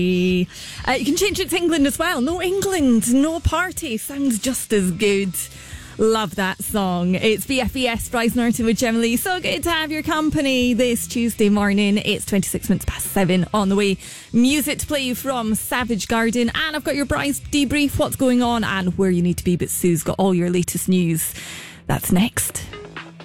You can change it to England as well. No England, no party. Sounds just as good. Love that song. It's BFBS, Bryce Norton with Gemma Lee. So good to have your company this Tuesday morning. It's 26 minutes past 7 on the way. Music to play you from Savage Garden. And I've got your Bryce debrief, what's going on and where you need to be. But Sue's got all your latest news. That's next.